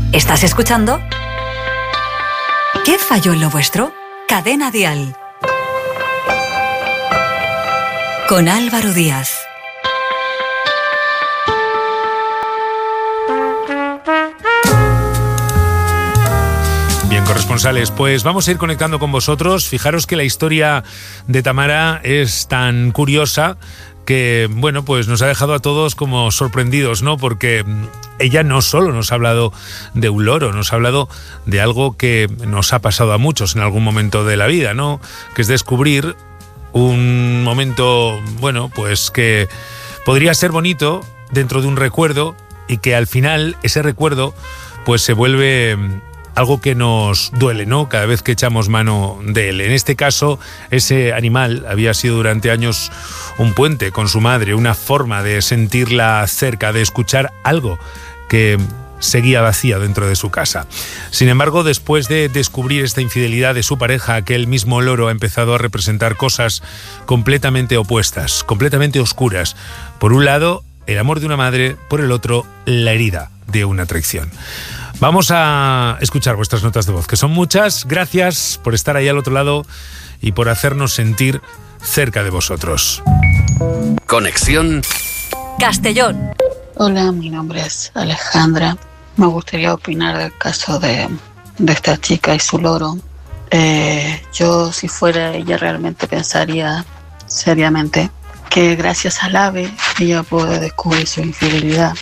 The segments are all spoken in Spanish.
¿Estás escuchando? ¿Qué falló en lo vuestro? Cadena Dial. Con Álvaro Díaz. Bien, corresponsales, pues vamos a ir conectando con vosotros. Fijaros que la historia de Tamara es tan curiosa que, bueno, pues nos ha dejado a todos como sorprendidos, ¿no? Porque ella no solo nos ha hablado de un loro, nos ha hablado de algo que nos ha pasado a muchos en algún momento de la vida, ¿no? Que es descubrir un momento, bueno, pues que podría ser bonito dentro de un recuerdo y que al final ese recuerdo pues se vuelve algo que nos duele, ¿no? Cada vez que echamos mano de él. En este caso, ese animal había sido durante años un puente con su madre, una forma de sentirla cerca, de escuchar algo que seguía vacía dentro de su casa. Sin embargo, después de descubrir esta infidelidad de su pareja, aquel mismo loro ha empezado a representar cosas completamente opuestas, completamente oscuras. Por un lado, el amor de una madre, por el otro, la herida de una traición. Vamos a escuchar vuestras notas de voz, que son muchas. Gracias por estar ahí al otro lado y por hacernos sentir cerca de vosotros. Conexión Castellón. Hola, mi nombre es Alejandra. Me gustaría opinar del caso de esta chica y su loro. Yo, si fuera ella, realmente pensaría seriamente que gracias al ave ella puede descubrir su infidelidad,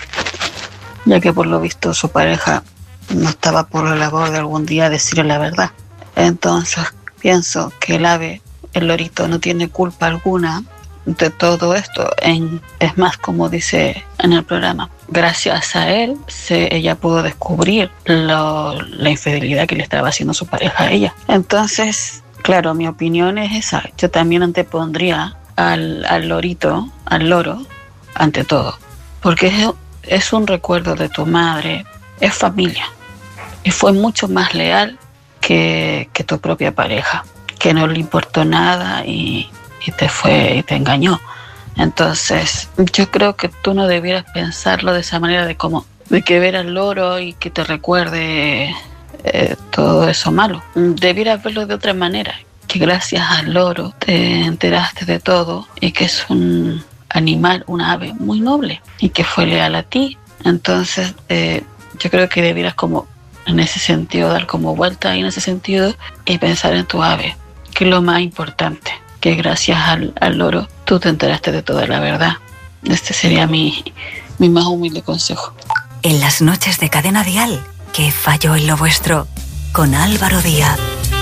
ya que por lo visto su pareja no estaba por la labor de algún día decirle la verdad. Entonces pienso que el ave, el lorito, no tiene culpa alguna de todo esto. Es más, como dice en el programa, gracias a él ella pudo descubrir la infidelidad que le estaba haciendo su pareja a ella. Entonces, claro, mi opinión es esa. Yo también antepondría al lorito, al loro, ante todo, porque es un recuerdo de tu madre, es familia, y fue mucho más leal que tu propia pareja, que no le importó nada y te engañó. Entonces yo creo que tú no debieras pensarlo de esa manera, de que ver al loro y que te recuerde todo eso malo. Debieras verlo de otra manera, que gracias al loro te enteraste de todo y que es un animal, un ave muy noble y que fue leal a ti. Entonces yo creo que debieras, como en ese sentido, dar como vuelta ahí en ese sentido y pensar en tu ave, que es lo más importante, que gracias al loro tú te enteraste de toda la verdad. Este sería mi más humilde consejo. En las noches de Cadena Dial, ¿qué falló en lo vuestro? Con Álvaro Díaz.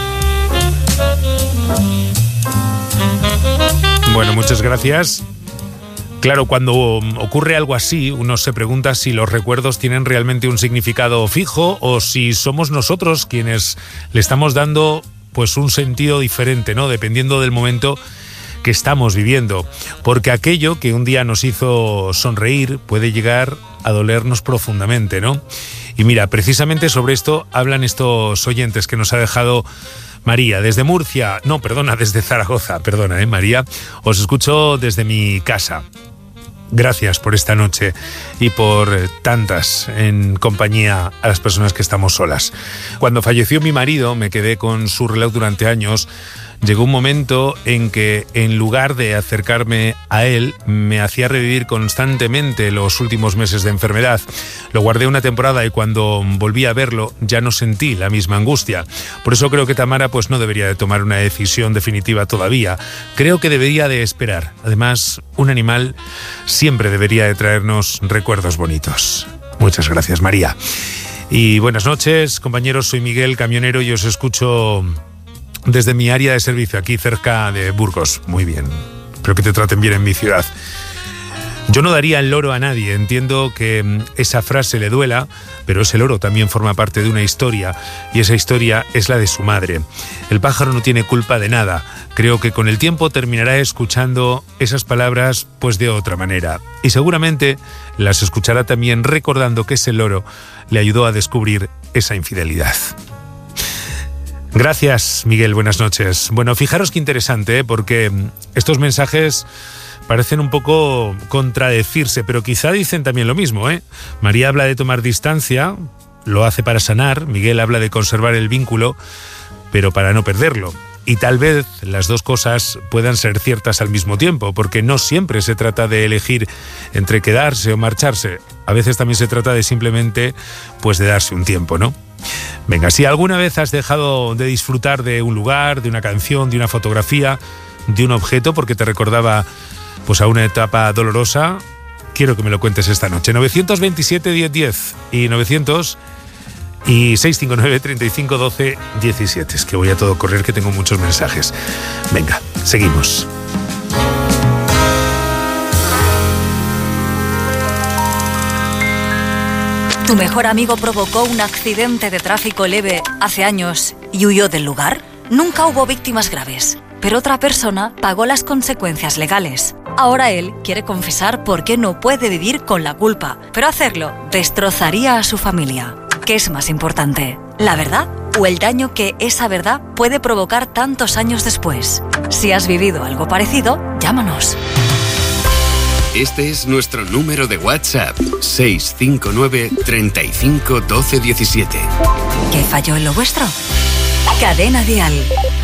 Bueno, muchas gracias. Claro, cuando ocurre algo así, uno se pregunta si los recuerdos tienen realmente un significado fijo o si somos nosotros quienes le estamos dando pues un sentido diferente, ¿no? Dependiendo del momento que estamos viviendo. Porque aquello que un día nos hizo sonreír puede llegar a dolernos profundamente, ¿no? Y mira, precisamente sobre esto hablan estos oyentes que nos ha dejado María, desde Murcia, no, perdona, desde Zaragoza, perdona, María, os escucho desde mi casa. Gracias por esta noche y por tantas en compañía a las personas que estamos solas. Cuando falleció mi marido, me quedé con su reloj durante años. Llegó un momento en que, en lugar de acercarme a él, me hacía revivir constantemente los últimos meses de enfermedad. Lo guardé una temporada y cuando volví a verlo ya no sentí la misma angustia. Por eso creo que Tamara pues no debería de tomar una decisión definitiva todavía. Creo que debería de esperar. Además, un animal siempre debería de traernos recuerdos bonitos. Muchas gracias, María. Y buenas noches, compañeros. Soy Miguel, camionero, y os escucho desde mi área de servicio, aquí cerca de Burgos. Muy bien. Espero que te traten bien en mi ciudad. Yo no daría el loro a nadie. Entiendo que esa frase le duela, pero ese loro también forma parte de una historia, y esa historia es la de su madre. El pájaro no tiene culpa de nada. Creo que con el tiempo terminará escuchando esas palabras pues de otra manera. Y seguramente las escuchará también recordando que ese loro le ayudó a descubrir esa infidelidad. Gracias, Miguel, buenas noches. Bueno, fijaros qué interesante, porque estos mensajes parecen un poco contradecirse, pero quizá dicen también lo mismo, María habla de tomar distancia, lo hace para sanar. Miguel habla de conservar el vínculo, pero para no perderlo. Y tal vez las dos cosas puedan ser ciertas al mismo tiempo, porque no siempre se trata de elegir entre quedarse o marcharse. A veces también se trata de simplemente, pues, de darse un tiempo, ¿no? Venga, si alguna vez has dejado de disfrutar de un lugar, de una canción, de una fotografía, de un objeto, porque te recordaba, pues, a una etapa dolorosa, quiero que me lo cuentes esta noche. 927-1010 y 900 y 659-3512-17. Es que voy a todo correr, que tengo muchos mensajes. Venga, seguimos. ¿Tu mejor amigo provocó un accidente de tráfico leve hace años y huyó del lugar? Nunca hubo víctimas graves, pero otra persona pagó las consecuencias legales. Ahora él quiere confesar por qué no puede vivir con la culpa, pero hacerlo destrozaría a su familia. ¿Qué es más importante, la verdad o el daño que esa verdad puede provocar tantos años después? Si has vivido algo parecido, llámanos. Este es nuestro número de WhatsApp, 659 35 12 17. ¿Qué falló en lo vuestro? Cadena Dial.